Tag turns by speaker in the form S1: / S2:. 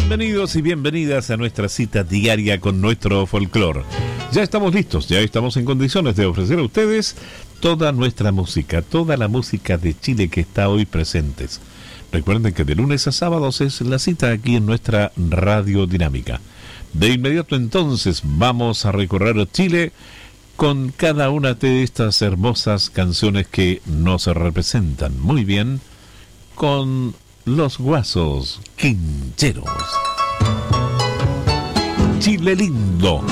S1: Bienvenidos y bienvenidas a nuestra cita diaria con nuestro folclore. Ya estamos listos, ya estamos en condiciones de ofrecer a ustedes toda nuestra música, toda la música de Chile que está hoy presentes. Recuerden que de lunes a sábados es la cita aquí en nuestra Radio Dinámica. De inmediato entonces vamos a recorrer Chile con cada una de estas hermosas canciones que nos representan muy bien con los Guasos Quincheros. Chile lindo.